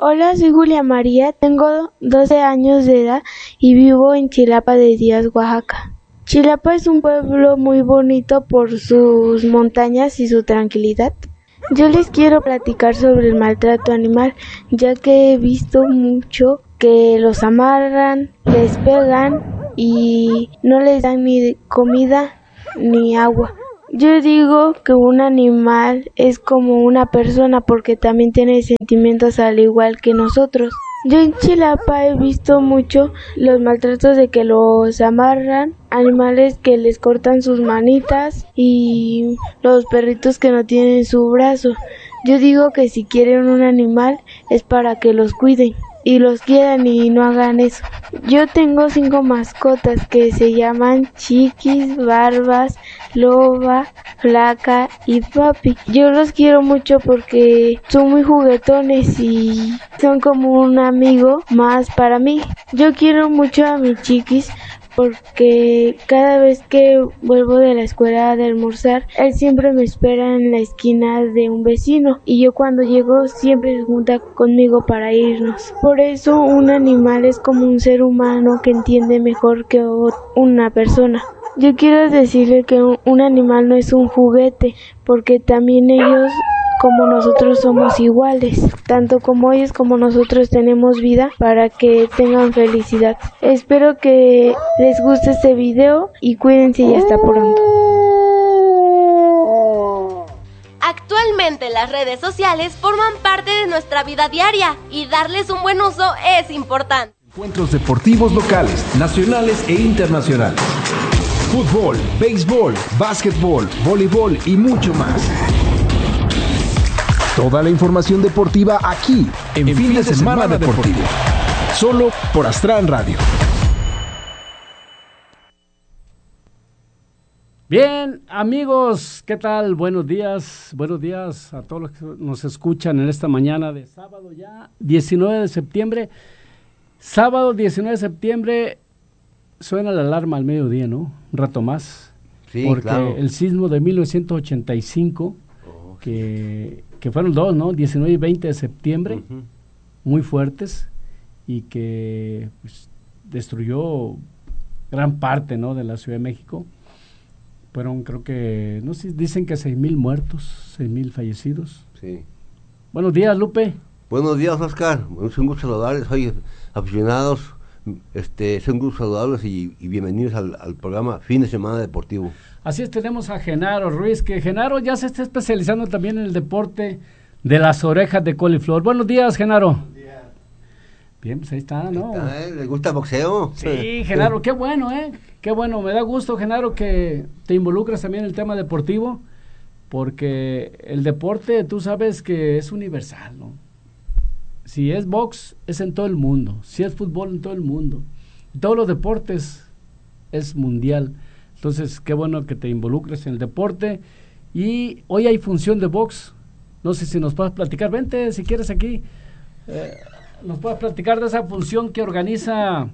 Hola, soy Julia María, tengo 12 años de edad y vivo en Chilapa de Díaz, Oaxaca. Chilapa es un pueblo muy bonito por sus montañas y su tranquilidad. Yo les quiero platicar sobre el maltrato animal, ya que he visto mucho que los amarran, les pegan y no les dan ni comida ni agua. Yo digo que un animal es como una persona porque también tiene sentimientos al igual que nosotros. Yo en Chilapa he visto mucho los maltratos de que los amarran, animales que les cortan sus manitas y los perritos que no tienen su brazo. Yo digo que si quieren un animal es para que los cuiden y los quieran y no hagan eso. Yo tengo 5 mascotas que se llaman Chiquis, Barbas, Loba, Flaca y Papi. Yo los quiero mucho porque son muy juguetones y son como un amigo más para mí. Yo quiero mucho a mi Chiquis porque cada vez que vuelvo de la escuela de almorzar, él siempre me espera en la esquina de un vecino y yo cuando llego siempre se junta conmigo para irnos. Por eso un animal es como un ser humano que entiende mejor que una persona. Yo quiero decirle que un animal no es un juguete, porque también ellos como nosotros somos iguales, tanto como ellos como nosotros tenemos vida para que tengan felicidad. Espero que les guste este video y cuídense y hasta pronto. Actualmente las redes sociales forman parte de nuestra vida diaria y darles un buen uso es importante. Encuentros deportivos locales, nacionales e internacionales. Fútbol, béisbol, básquetbol, voleibol y mucho más. Toda la información deportiva aquí, en Fin de Semana Deportivo. Solo por Astran Radio. Bien, amigos, ¿qué tal? Buenos días a todos los que nos escuchan en esta mañana de sábado ya, 19 de septiembre. Sábado 19 de septiembre suena la alarma al mediodía, ¿no? Un rato más. Sí, porque claro. El sismo de 1985, que fueron dos, ¿no? 19 y 20 de septiembre, muy fuertes, y que pues, destruyó gran parte, ¿no? De la Ciudad de México. Fueron, creo que, no sé, dicen que 6,000 muertos, 6,000 fallecidos. Sí. Buenos días, Lupe. Buenos días, Oscar. Es un gusto saludarles, hoy aficionados, es un gusto saludarles y bienvenidos al programa Fin de Semana Deportivo. Así es, tenemos a Genaro Ruiz, que Genaro ya se está especializando también en el deporte de las orejas de coliflor. Buenos días, Genaro. Buenos días. Bien, pues ahí está, ¿no? ¿Le gusta el boxeo? Sí, Genaro, qué bueno, qué bueno. Me da gusto, Genaro, que te involucras también en el tema deportivo, porque el deporte, tú sabes que es universal, ¿no? Si es box, es en todo el mundo. Si es fútbol, en todo el mundo. Todos los deportes es mundial. Entonces, qué bueno que te involucres en el deporte. Y hoy hay función de box. No sé si nos puedes platicar. Vente, si quieres, aquí. Nos puedes platicar de esa función que organiza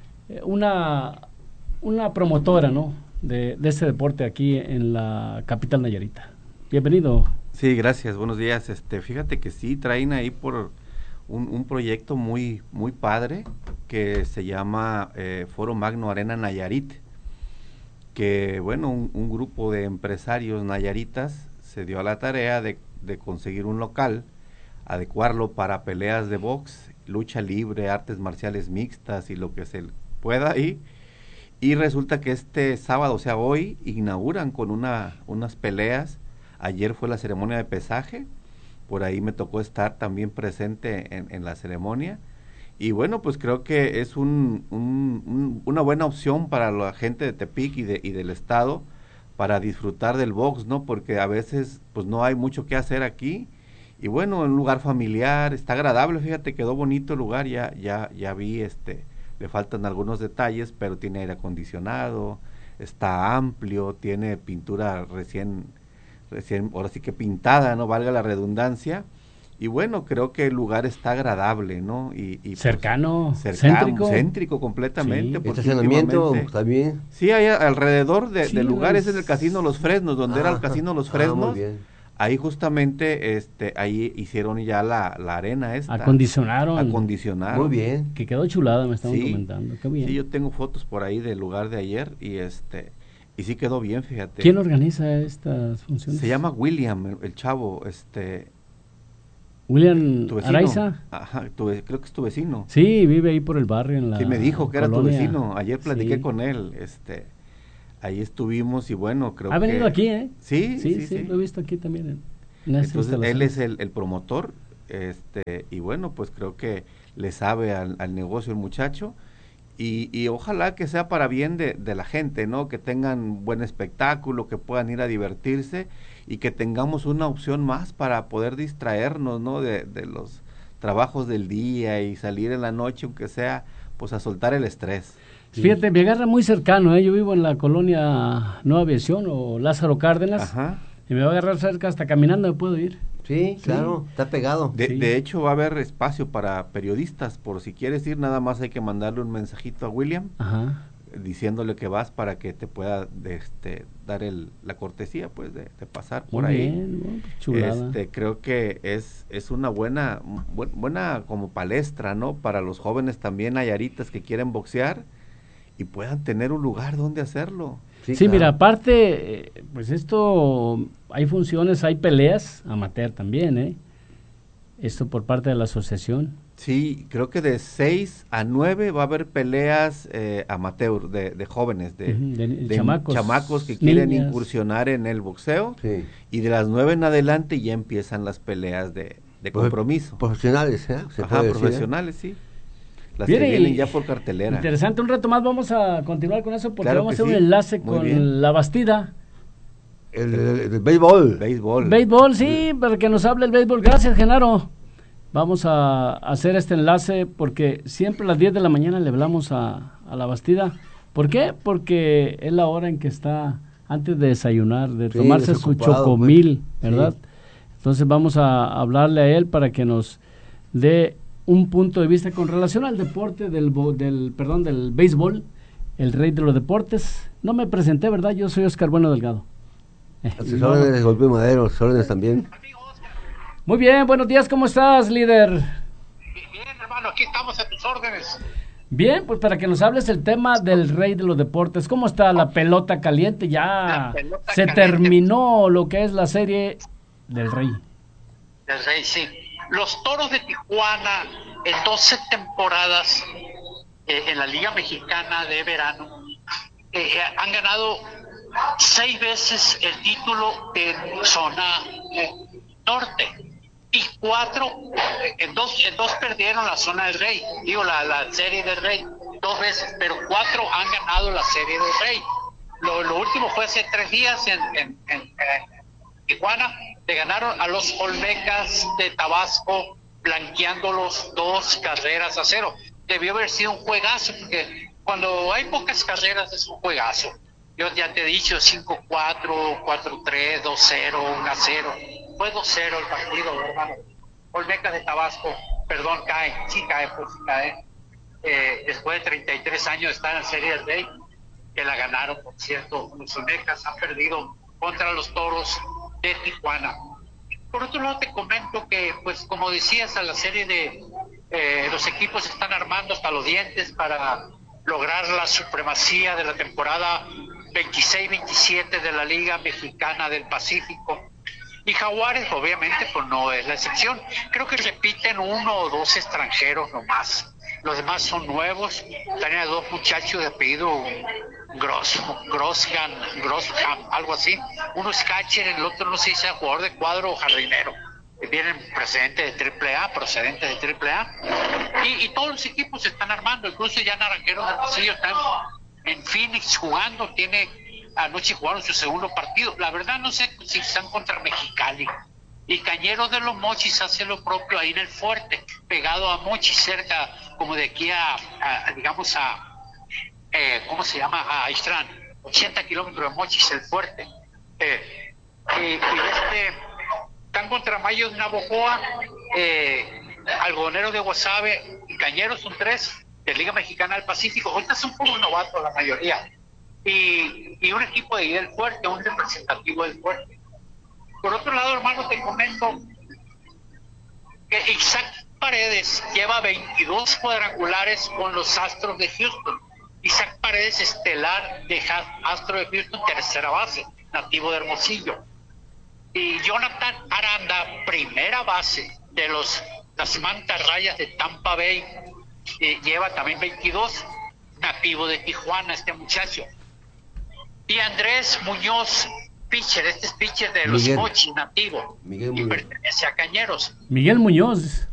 una promotora, ¿no? De ese deporte aquí en la capital nayarita. Bienvenido. Sí, gracias. Buenos días. Fíjate que sí, traen ahí por un proyecto muy padre que se llama Foro Magno Arena Nayarit, que bueno, un grupo de empresarios nayaritas se dio a la tarea de conseguir un local, adecuarlo para peleas de box, lucha libre, artes marciales mixtas y lo que se pueda ahí, y resulta que este sábado, o sea hoy, inauguran con unas peleas. Ayer fue la ceremonia de pesaje, por ahí me tocó estar también presente en la ceremonia, y bueno, pues creo que es una buena opción para la gente de Tepic y del estado para disfrutar del box, ¿no? Porque a veces pues no hay mucho que hacer aquí, y bueno, un lugar familiar, está agradable, fíjate, quedó bonito el lugar, ya vi, le faltan algunos detalles, pero tiene aire acondicionado, está amplio, tiene pintura recién, ahora sí que pintada, ¿no? Valga la redundancia. Y bueno, creo que el lugar está agradable, ¿no? Y cercano, céntrico completamente. Sí. Estacionamiento también. Sí, hay alrededor del lugar, es el Casino Los Fresnos, donde era el Casino Los Fresnos. Muy bien. Ahí justamente, ahí hicieron ya la arena esta. Acondicionaron. Muy bien. Que quedó chulada, me estaban comentando. Qué bien. Sí, yo tengo fotos por ahí del lugar de ayer y y sí quedó bien, fíjate. ¿Quién organiza estas funciones? Se llama William, el chavo, William tu vecino. Araiza. Ajá, creo que es tu vecino. Sí, vive ahí por el barrio en la Sí, me dijo que colonia. era tu vecino. Ayer platiqué con él, ahí estuvimos y bueno, creo que... ¿Ha venido aquí, eh? Sí, lo he visto aquí también. Entonces, él es el promotor, y bueno, pues creo que le sabe al negocio el muchacho, y ojalá que sea para bien de la gente, ¿no? Que tengan buen espectáculo, que puedan ir a divertirse, y que tengamos una opción más para poder distraernos, ¿no? De los trabajos del día y salir en la noche, aunque sea, pues a soltar el estrés. Fíjate, me agarra muy cercano, yo vivo en la colonia Nueva Aviación o Lázaro Cárdenas. Ajá. Y me va a agarrar cerca, hasta caminando me puedo ir. Sí, claro, está pegado. De hecho, va a haber espacio para periodistas, por si quieres ir, nada más hay que mandarle un mensajito a William, diciéndole que vas para que te pueda dar la cortesía, pues, de pasar por muy ahí. Bien, chulada. Creo que es una buena como palestra, ¿no? Para los jóvenes también nayaritas que quieren boxear y puedan tener un lugar donde hacerlo. Sí, claro. Mira, aparte, pues esto, hay funciones, hay peleas amateur también, ¿eh? Esto por parte de la asociación. Sí, creo que de 6 a 9 va a haber peleas amateur de jóvenes, de chamacos que quieren incursionar en el boxeo, y de las 9 en adelante ya empiezan las peleas de compromiso. Profesionales, ¿eh? Profesionales, sí. Las que vienen ya por cartelera. Interesante, un rato más vamos a continuar con eso porque claro vamos a hacer un enlace con La Bastida. El béisbol. Béisbol, sí, para que nos hable el béisbol. Gracias, Genaro. Vamos a hacer este enlace porque siempre a las 10 de la mañana le hablamos a La Bastida. ¿Por qué? Porque es la hora en que está antes de desayunar, de tomarse su chocomil, ¿verdad? Sí. Entonces vamos a hablarle a él para que nos dé un punto de vista con relación al deporte del béisbol, el rey de los deportes. No me presenté, ¿verdad? Yo soy Oscar Bueno Delgado. Órdenes de Golpe Madero, órdenes también. Muy bien, buenos días, ¿cómo estás, líder? Bien, hermano, aquí estamos a tus órdenes. Bien, pues para que nos hables el tema del rey de los deportes, ¿cómo está la pelota caliente? Ya se terminó lo que es la serie del rey. Del rey, sí. Los Toros de Tijuana en 12 temporadas en la Liga Mexicana de Verano han ganado 6 veces el título en zona norte y 4, en dos perdieron la zona del rey, la serie del rey 2 veces, pero 4 han ganado la serie del rey. Lo último fue hace 3 días en Tijuana. Le ganaron a los Olmecas de Tabasco, blanqueándolos 2-0. Debió haber sido un juegazo, porque cuando hay pocas carreras es un juegazo. Yo ya te he dicho 5-4, 4-3, 2-0, 1-0. Fue 2-0 el partido, hermano. Olmecas de Tabasco, cae. Después de 33 años de estar en Serie del Rey, que la ganaron, por cierto. Los Olmecas han perdido contra los Toros de Tijuana. Por otro lado, te comento que, pues, como decías, a la serie de los equipos se están armando hasta los dientes para lograr la supremacía de la temporada 26-27 de la Liga Mexicana del Pacífico. Y Jaguares, obviamente, pues no es la excepción. Creo que repiten 1 o 2 extranjeros nomás. Los demás son nuevos. Tienen 2 muchachos de apellido Grossham, algo así. Uno es catcher, el otro no sé si sea jugador de cuadro o jardinero. Vienen procedentes de AAA. Y todos los equipos se están armando. Incluso ya Naranjeros del Pasillo están en Phoenix jugando. Anoche jugaron su segundo partido. La verdad no sé si están contra Mexicali. Y Cañeros de los Mochis hace lo propio ahí en el Fuerte, pegado a Mochis, cerca como de aquí ¿cómo se llama? A Istrán, 80 kilómetros de Mochis, el Fuerte. Están contra Mayos de Navojoa, Algodoneros de Guasave y Cañeros, son 3 de Liga Mexicana del Pacífico. Ahorita son puros novatos la mayoría. Y un equipo de ahí del Fuerte, un representativo del Fuerte. Por otro lado, hermano, te comento que Isaac Paredes lleva 22 cuadrangulares con los Astros de Houston. Isaac Paredes, estelar de Astros de Houston, tercera base, nativo de Hermosillo. Y Jonathan Aranda, primera base de las Mantarrayas de Tampa Bay, lleva también 22, nativo de Tijuana, este muchacho. Y Andrés Muñoz, pitcher, este es pitcher de los Mochis, nativo, y pertenece a Cañeros. Miguel Muñoz.